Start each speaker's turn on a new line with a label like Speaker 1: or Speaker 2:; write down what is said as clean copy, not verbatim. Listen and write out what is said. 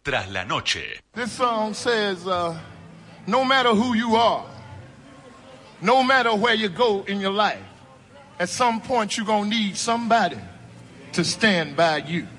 Speaker 1: Tras la noche.
Speaker 2: This song says, no matter who you are, no matter where you go in your life, at some point you're going to need somebody to stand by you.